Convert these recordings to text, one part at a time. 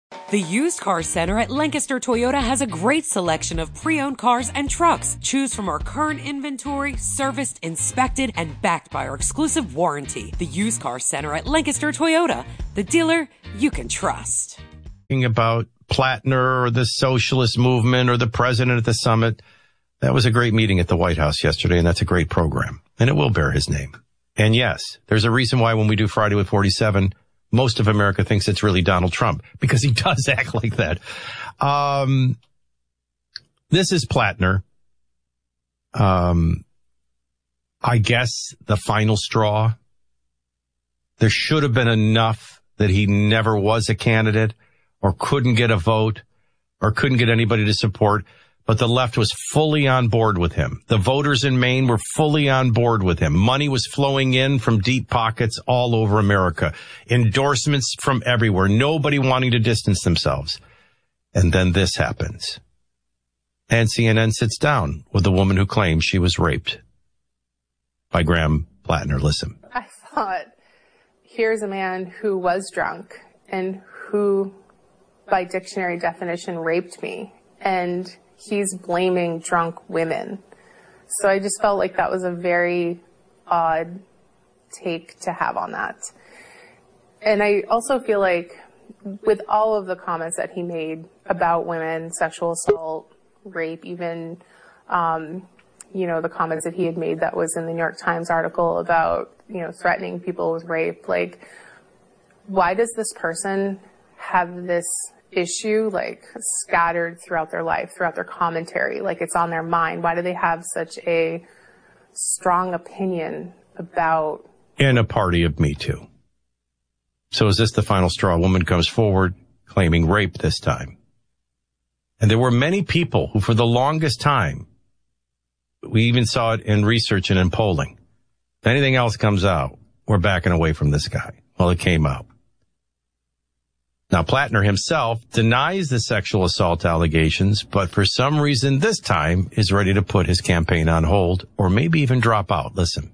The Used Car Center at Lancaster Toyota has a great selection of pre-owned cars and trucks. Choose from our current inventory, serviced, inspected, and backed by our exclusive warranty. The Used Car Center at Lancaster Toyota, the dealer you can trust. About Plattner or the socialist movement or the president at the summit. That was a great meeting at the White House yesterday, and that's a great program. And it will bear his name. And yes, there's a reason why when we do Friday with 47, most of America thinks it's really Donald Trump, because he does act like that. This is Plattner. I guess the final straw. There should have been enough that he never was a candidate or couldn't get a vote or couldn't get anybody to support. But the left was fully on board with him. The voters in Maine were fully on board with him. Money was flowing in from deep pockets all over America. Endorsements from everywhere. Nobody wanting to distance themselves. And then this happens. And CNN sits down with the woman who claims she was raped by Graham Plattner. Listen. I thought, here's a man who was drunk and who, by dictionary definition, raped me. And he's blaming drunk women. So I just felt like that was a very odd take to have on that. And I also feel like with all of the comments that he made about women, sexual assault, rape, even, the comments that he had made that was in the New York Times article about, threatening people with rape, like, why does this person have this issue scattered throughout their life, throughout their commentary, like it's on their mind? Why do they have such a strong opinion about in a party of Me Too? So is this the final straw? A woman comes forward claiming rape this time. And there were many people who for the longest time, we even saw it in research and in polling, if anything else comes out, we're backing away from this guy. Well, it came out. Now, Plattner himself denies the sexual assault allegations, but for some reason this time is ready to put his campaign on hold or maybe even drop out. Listen.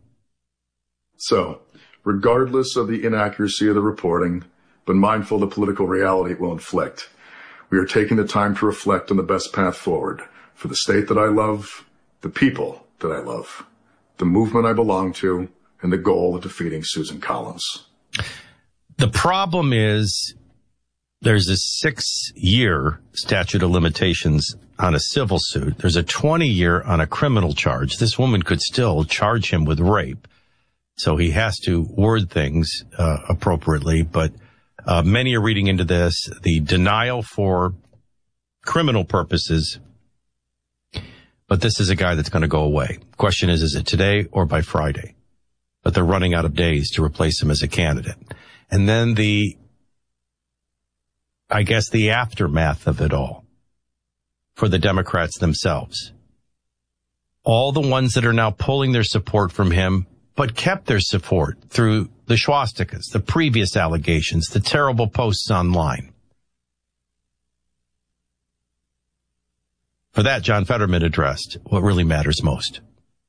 So, regardless of the inaccuracy of the reporting, but mindful of the political reality it will inflict, we are taking the time to reflect on the best path forward for the state that I love, the people that I love, the movement I belong to, and the goal of defeating Susan Collins. The problem is, there's a 6-year statute of limitations on a civil suit. There's a 20-year on a criminal charge. This woman could still charge him with rape. So he has to word things appropriately. But many are reading into this the denial for criminal purposes. But this is a guy that's going to go away. Question is it today or by Friday? But they're running out of days to replace him as a candidate. And then the aftermath of it all for the Democrats themselves. All the ones that are now pulling their support from him, but kept their support through the swastikas, the previous allegations, the terrible posts online. For that, John Fetterman addressed what really matters most.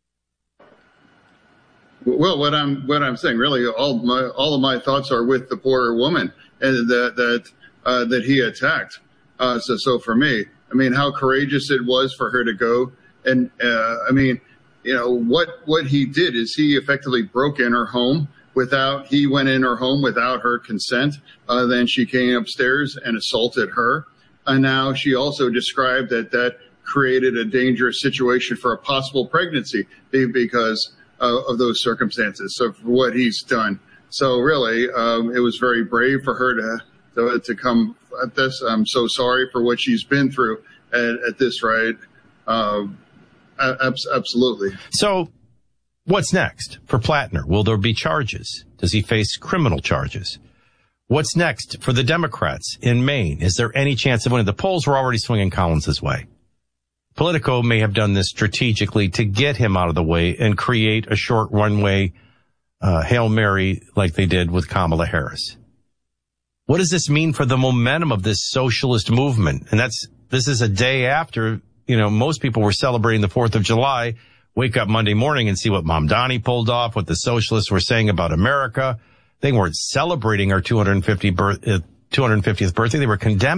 Well, what I'm saying, really, all of my thoughts are with the poor woman and that he attacked. So for me, how courageous it was for her to go. And, what he did is he effectively broke in her home he went in her home without her consent. Then she came upstairs and assaulted her. And now she also described that created a dangerous situation for a possible pregnancy because of those circumstances. So for what he's done. So really, it was very brave for her to come at this. I'm so sorry for what she's been through at this, right? Absolutely. So what's next for Plattner? Will there be charges? Does he face criminal charges? What's next for the Democrats in Maine? Is there any chance of winning? The polls were already swinging Collins' way. Politico may have done this strategically to get him out of the way and create a short runway Hail Mary like they did with Kamala Harris. What does this mean for the momentum of this socialist movement? And this is a day after, most people were celebrating the 4th of July, wake up Monday morning and see what Mamdani pulled off, what the socialists were saying about America. They weren't celebrating our 250th birthday. They were condemning